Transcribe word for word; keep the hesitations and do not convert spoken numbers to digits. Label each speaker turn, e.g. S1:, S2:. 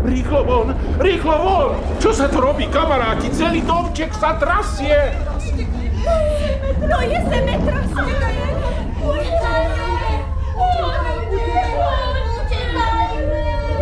S1: Rýchlo von, rýchlo von! Čo sa to robí, kamaráti? Celý domček sa trasie!
S2: Prosím,